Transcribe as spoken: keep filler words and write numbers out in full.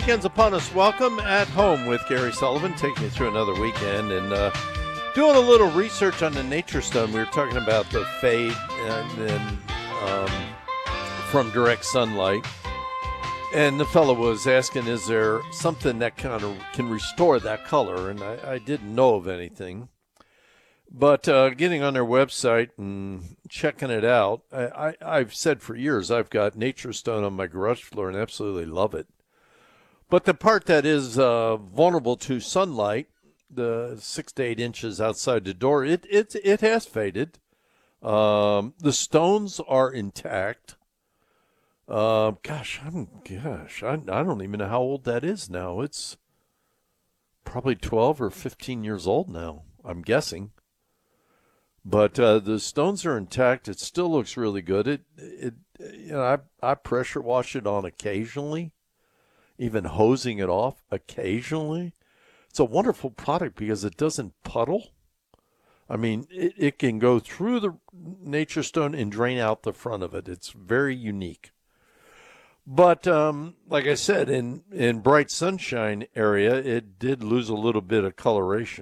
weekend's upon us. Welcome at home with Gary Sullivan, taking you through another weekend and uh, doing a little research on the Nature Stone. We were talking about the fade and then um, from direct sunlight. And the fellow was asking, is there something that kind of can restore that color? And I, I didn't know of anything. But uh, getting on their website and checking it out, I, I, I've said for years I've got Nature Stone on my garage floor and absolutely love it. But the part that is uh, vulnerable to sunlight, the six to eight inches outside the door, it it it has faded. Um, the stones are intact. Uh, gosh, I'm gosh, I I don't even know how old that is now. It's probably twelve or fifteen years old now, I'm guessing. But uh, the stones are intact. It still looks really good. It it you know I I pressure wash it on occasionally, even hosing it off occasionally. It's a wonderful product because it doesn't puddle. I mean, it, it can go through the Nature Stone and drain out the front of it. It's very unique. But um, like I said, in, in bright sunshine area, it did lose a little bit of coloration.